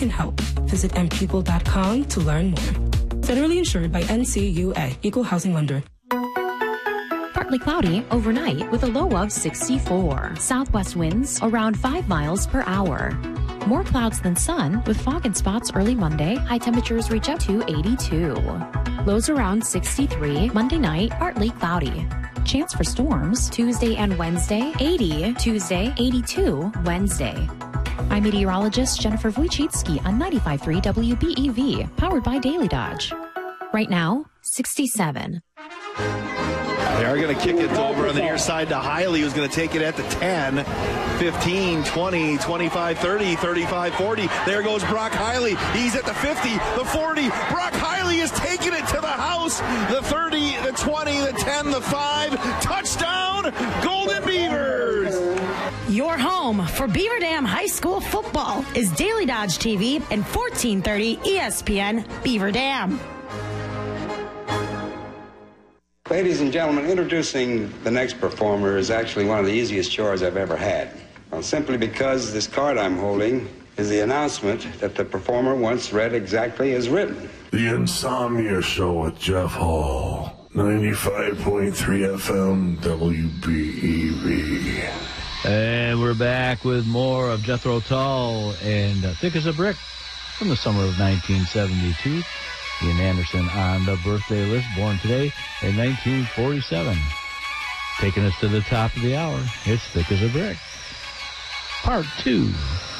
can help. Visit mpeople.com to learn more. Federally insured by NCUA, Equal Housing Lender. Partly cloudy overnight with a low of 64. Southwest winds around 5 miles per hour. More clouds than sun with fog and spots early Monday. High temperatures reach up to 82. Lows around 63. Monday night, partly cloudy. Chance for storms Tuesday and Wednesday. 80 Tuesday, 82 Wednesday. I'm meteorologist Jennifer Wojcicki on 95.3 WBEV, powered by Daily Dodge. Right now, 67. They are going to kick it over on the near side to Hiley, who's going to take it at the 10, 15, 20, 25, 30, 35, 40. There goes Brock Hiley. He's at the 50, the 40. Brock Hiley is taking it to the house. The 30, the 20, the 10, the 5. Touchdown, Golden Beavers. Your home for Beaver Dam High School football is Daily Dodge TV and 1430 ESPN Beaver Dam. Ladies and gentlemen, introducing the next performer is actually one of the easiest chores I've ever had. Well, simply because this card I'm holding is the announcement that the performer once read exactly as written. The Insomnia Show with Jeff Hall, 95.3 FM WBEV. And we're back with more of Jethro Tull and Thick as a Brick from the summer of 1972. Ian Anderson on the birthday list, born today in 1947. Taking us to the top of the hour, it's Thick as a Brick. Part 2.